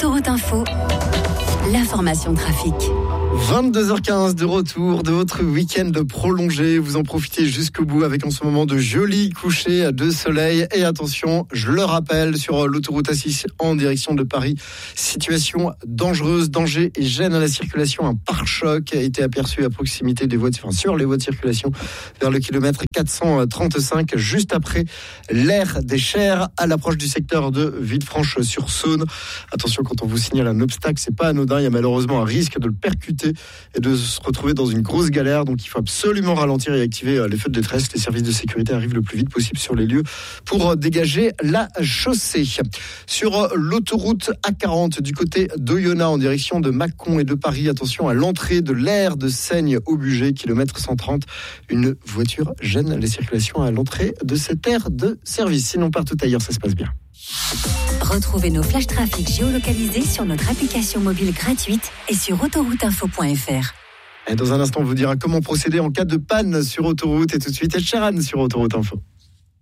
Autoroute Info, l'information trafic. 22h15 de retour de votre week-end prolongé. Vous en profitez jusqu'au bout avec en ce moment de jolis couchers de soleil. Et attention, je le rappelle, sur l'autoroute A6 en direction de Paris, situation dangereuse, danger et gêne à la circulation. Un pare-choc a été aperçu à proximité des sur les voies de circulation vers le kilomètre 435, juste après l'aire des Chers, à l'approche du secteur de Villefranche-sur-Saône. Attention, quand on vous signale un obstacle, c'est pas anodin. Il y a malheureusement un risque de le percuter et de se retrouver dans une grosse galère. Donc il faut absolument ralentir et activer les feux de détresse. Les services de sécurité arrivent le plus vite possible sur les lieux pour dégager la chaussée. Sur l'autoroute A40 du côté d'Oyonnax en direction de Mâcon et de Paris, attention à l'entrée de l'aire de Seigne-au-Bugey, kilomètre 130. Une voiture gêne les circulations à l'entrée de cette aire de service. Sinon partout ailleurs ça se passe bien. Retrouvez nos flash trafic géolocalisés sur notre application mobile gratuite et sur autorouteinfo.fr. Et dans un instant, on vous dira comment procéder en cas de panne sur autoroute. Et tout de suite, Ed Sheeran sur Autoroute Info.